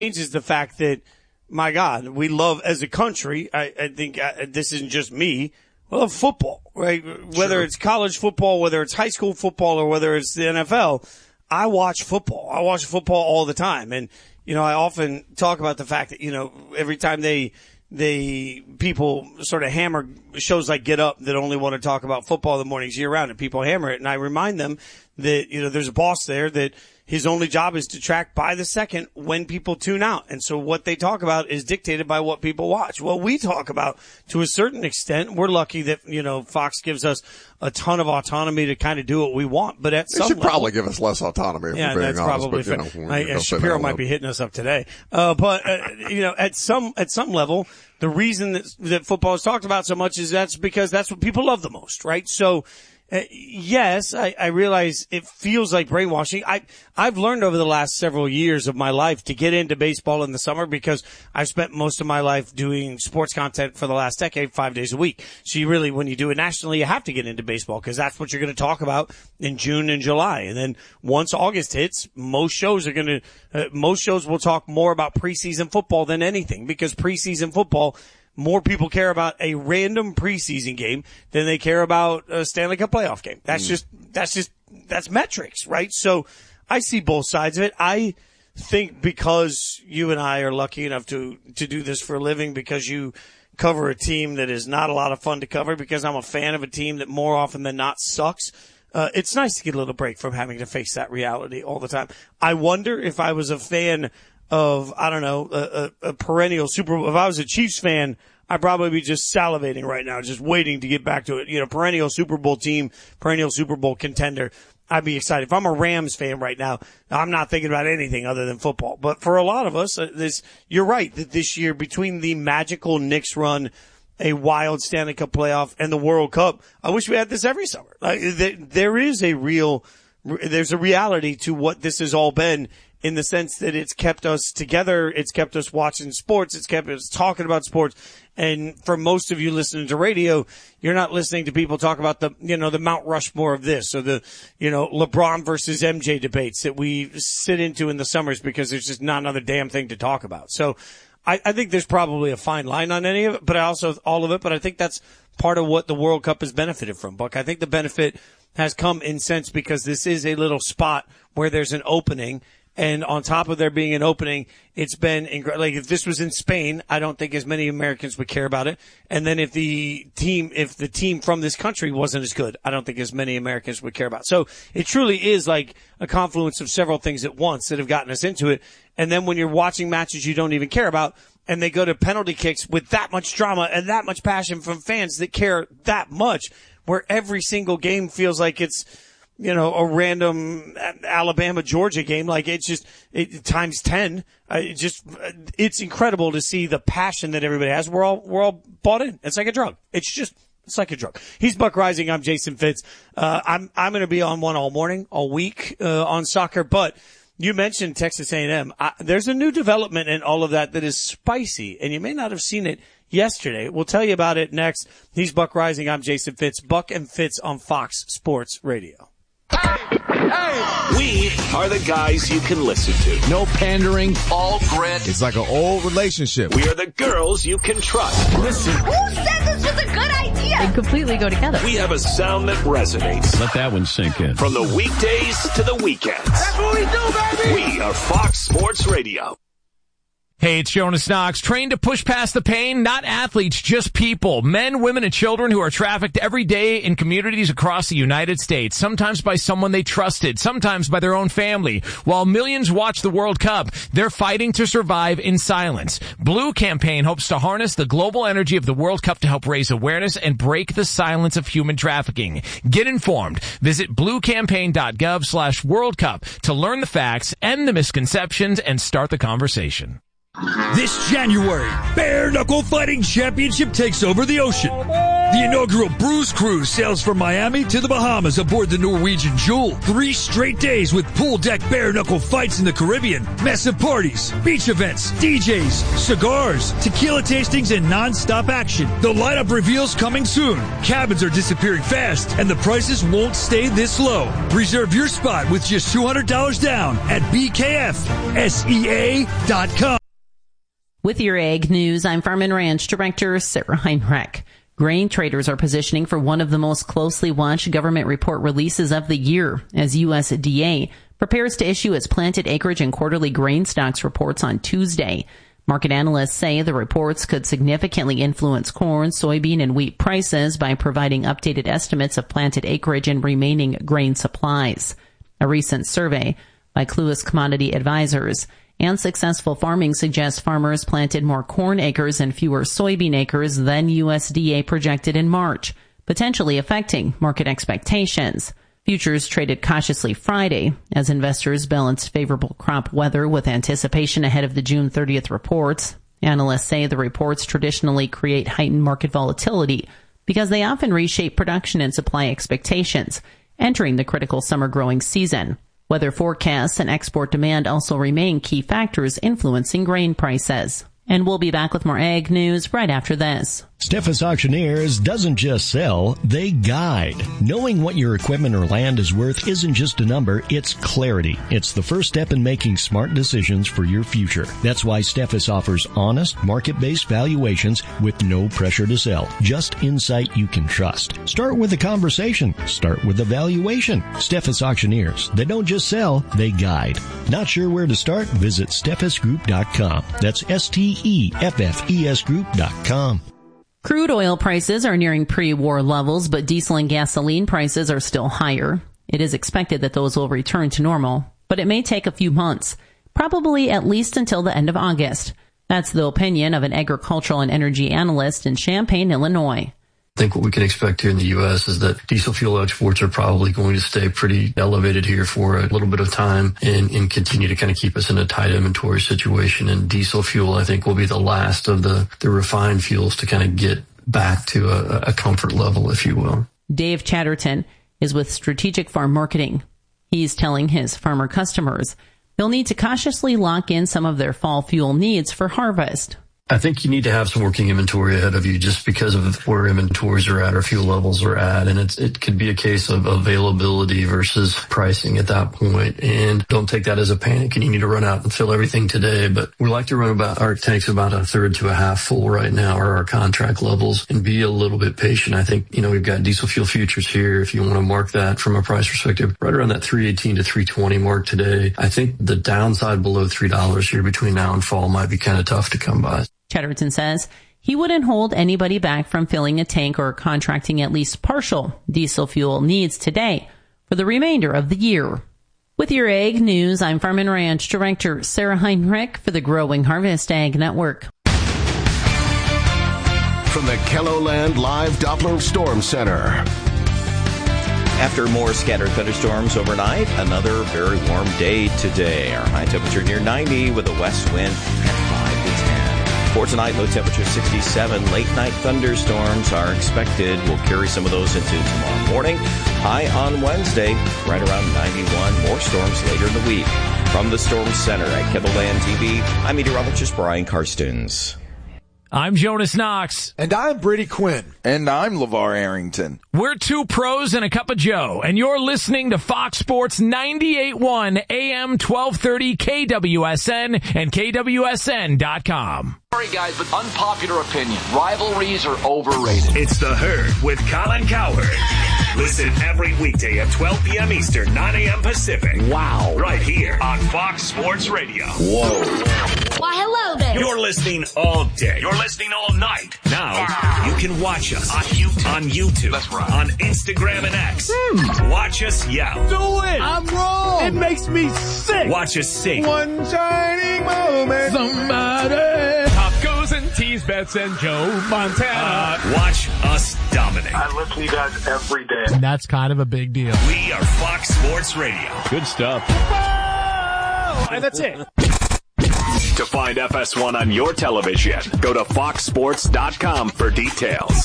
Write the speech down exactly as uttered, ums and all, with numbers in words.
is the fact that, my God, we love, as a country, I, I think I, this isn't just me, we love football, right? Whether sure. it's college football, whether it's high school football, or whether it's the N F L, I watch football. I watch football all the time. And, you know, I often talk about the fact that, you know, every time they, they, people sort of hammer shows like Get Up that only want to talk about football in the mornings year round, and people hammer it. And I remind them that, you know, there's a boss there that his only job is to track by the second when people tune out. And so what they talk about is dictated by what people watch. Well, we talk about, to a certain extent, we're lucky that, you know, Fox gives us a ton of autonomy to kind of do what we want. But at they some should level, probably give us less autonomy. If yeah, we're being that's honest, probably but, fair. You know, I, uh, Shapiro might be hitting us up today. Uh, but, uh, you know, at some, at some level, the reason that, that football is talked about so much is that's because that's what people love the most, right? So, Uh, yes, I, I realize it feels like brainwashing. I, I've learned over the last several years of my life to get into baseball in the summer because I've spent most of my life doing sports content for the last decade, five days a week. So you really, when you do it nationally, you have to get into baseball because that's what you're going to talk about in June and July. And then once August hits, most shows are going to, uh, most shows will talk more about preseason football than anything because preseason football, more people care about a random preseason game than they care about a Stanley Cup playoff game. That's mm. just, that's just, that's metrics, right? So I see both sides of it. I think because you and I are lucky enough to, to do this for a living, because you cover a team that is not a lot of fun to cover, because I'm a fan of a team that more often than not sucks. Uh, it's nice to get a little break from having to face that reality all the time. I wonder if I was a fan of, I don't know, a, a, a perennial Super Bowl. If I was a Chiefs fan, I'd probably be just salivating right now, just waiting to get back to it. You know, perennial Super Bowl team, perennial Super Bowl contender. I'd be excited. If I'm a Rams fan right now, I'm not thinking about anything other than football. But for a lot of us, uh, this, you're right that this year, between the magical Knicks run, a wild Stanley Cup playoff, and the World Cup, I wish we had this every summer. Like, there, there is a real, there's a reality to what this has all been, in the sense that it's kept us together, it's kept us watching sports, it's kept us talking about sports. And for most of you listening to radio, you're not listening to people talk about the, you know, the Mount Rushmore of this, or the, you know, LeBron versus M J debates that we sit into in the summers because there's just not another damn thing to talk about. So I, I think there's probably a fine line on any of it, but I also, all of it, but I think that's part of what the World Cup has benefited from, Buck. I think the benefit has come in sense because this is a little spot where there's an opening. And on top of there being an opening, it's been ing- like if this was in Spain, I don't think as many Americans would care about it. And then if the team, if the team from this country wasn't as good, I don't think as many Americans would care about it. So it truly is like a confluence of several things at once that have gotten us into it. And then when you're watching matches you don't even care about, and they go to penalty kicks with that much drama and that much passion from fans that care that much, where every single game feels like it's, you know, a random Alabama-Georgia game. Like, it's just, it, times ten. Uh, it just, it's incredible to see the passion that everybody has. We're all, we're all bought in. It's like a drug. It's just, it's like a drug. He's Buck Reising. I'm Jason Fitz. Uh, I'm, I'm going to be on one all morning, all week, uh, on soccer. But you mentioned Texas A and M. I, there's a new development in all of that that is spicy, and you may not have seen it yesterday. We'll tell you about it next. He's Buck Reising. I'm Jason Fitz. Buck and Fitz on Fox Sports Radio. Hey, hey. We are the guys you can listen to. No pandering. All grit. It's like an old relationship. We are the girls you can trust. Listen. Who said this was a good idea? They completely go together. We have a sound that resonates. Let that one sink in. From the weekdays to the weekends. That's what we do, baby. We are Fox Sports Radio. Hey, it's Jonas Knox. Trained to push past the pain? Not athletes, just people. Men, women, and children who are trafficked every day in communities across the United States. Sometimes by someone they trusted, sometimes by their own family. While millions watch the World Cup, they're fighting to survive in silence. Blue Campaign hopes to harness the global energy of the World Cup to help raise awareness and break the silence of human trafficking. Get informed. Visit bluecampaign.gov slash World Cup to learn the facts, end the misconceptions, and start the conversation. This January, Bare Knuckle Fighting Championship takes over the ocean. The inaugural Bruise Cruise sails from Miami to the Bahamas aboard the Norwegian Jewel. Three straight days with pool deck bare-knuckle fights in the Caribbean, massive parties, beach events, D Js, cigars, tequila tastings, and non-stop action. The lineup reveals coming soon. Cabins are disappearing fast, and the prices won't stay this low. Reserve your spot with just two hundred dollars down at B K F S E A dot com. With your Ag News, I'm Farm and Ranch Director Sarah Heinrich. Grain traders are positioning for one of the most closely watched government report releases of the year as U S D A prepares to issue its planted acreage and quarterly grain stocks reports on Tuesday. Market analysts say the reports could significantly influence corn, soybean, and wheat prices by providing updated estimates of planted acreage and remaining grain supplies. A recent survey by Cluas Commodity Advisors and Successful Farming suggests farmers planted more corn acres and fewer soybean acres than U S D A projected in March, potentially affecting market expectations. Futures traded cautiously Friday as investors balanced favorable crop weather with anticipation ahead of the June thirtieth reports. Analysts say the reports traditionally create heightened market volatility because they often reshape production and supply expectations entering the critical summer growing season. Weather forecasts and export demand also remain key factors influencing grain prices. And we'll be back with more Ag News right after this. Steffes Auctioneers doesn't just sell, they guide. Knowing what your equipment or land is worth isn't just a number, it's clarity. It's the first step in making smart decisions for your future. That's why Steffes offers honest, market-based valuations with no pressure to sell. Just insight you can trust. Start with a conversation. Start with a valuation. Steffes Auctioneers. They don't just sell, they guide. Not sure where to start? Visit steffes group dot com. That's S T E F F E S group dot com. Crude oil prices are nearing pre-war levels, but diesel and gasoline prices are still higher. It is expected that those will return to normal, but it may take a few months, probably at least until the end of August. That's the opinion of an agricultural and energy analyst in Champaign, Illinois. I think what we can expect here in the U S is that diesel fuel exports are probably going to stay pretty elevated here for a little bit of time and, and continue to kind of keep us in a tight inventory situation. And diesel fuel, I think, will be the last of the, the refined fuels to kind of get back to a, a comfort level, if you will. Dave Chatterton is with Strategic Farm Marketing. He's telling his farmer customers they'll need to cautiously lock in some of their fall fuel needs for harvest. I think you need to have some working inventory ahead of you just because of where inventories are at or fuel levels are at. And it's, it could be a case of availability versus pricing at that point. And don't take that as a panic and you need to run out and fill everything today. But we like to run about our tanks about a third to a half full right now or our contract levels and be a little bit patient. I think, you know, we've got diesel fuel futures here. If you want to mark that from a price perspective, right around that three eighteen to three twenty mark today. I think the downside below three dollars here between now and fall might be kind of tough to come by. Chatterton says he wouldn't hold anybody back from filling a tank or contracting at least partial diesel fuel needs today for the remainder of the year. With your Ag News, I'm Farm and Ranch Director Sarah Heinrich for the Growing Harvest Ag Network. From the KELOLAND Live Doppler Storm Center. After more scattered thunderstorms overnight, another very warm day today. Our high temperature near ninety with a west wind at five to ten. For tonight, low temperature sixty-seven. Late night thunderstorms are expected. We'll carry some of those into tomorrow morning. High on Wednesday, right around ninety-one. More storms later in the week. From the Storm Center at KELOLAND T V, I'm meteorologist Brian Karstens. I'm Jonas Knox. And I'm Brady Quinn. And I'm LeVar Arrington. We're two pros and a cup of Joe, and you're listening to Fox Sports ninety-eight point one A M twelve thirty K W S N and K W S N dot com. Sorry, guys, but unpopular opinion. Rivalries are overrated. It's The Herd with Colin Cowherd. Listen every weekday at twelve p.m. Eastern, nine a.m. Pacific. Wow. Right here on Fox Sports Radio. Whoa. Why, hello there. You're listening all day. You're listening all night. Now, you can watch us on YouTube. On YouTube. That's right. On Instagram and X. Hmm. Watch us yell. Do it. I'm wrong. It makes me sick. Watch us sing. One shining moment. Somebody. Tacos and teas, Bets and Joe Montana. Uh, watch us dominate. I listen to you guys every day. And that's kind of a big deal. We are Fox Sports Radio. Good stuff. Oh, and that's it. To find F S one on your television, go to fox sports dot com for details.